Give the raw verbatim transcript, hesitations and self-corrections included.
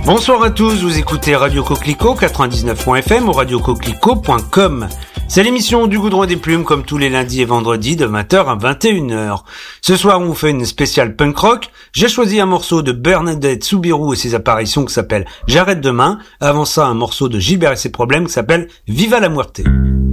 Bonsoir à tous, vous écoutez Radio Coquelicot quatre-vingt-dix-neuf point f m ou radio coquelicot point com. C'est l'émission du Goudron des Plumes comme tous les lundis et vendredis de vingt heures à vingt et une heures. Ce soir, on vous fait une spéciale punk rock. J'ai choisi un morceau de Bernadette Soubirous et ses apparitions qui s'appelle J'arrête demain. Avant ça, un morceau de Gilbert et ses problèmes qui s'appelle Viva la Muerte.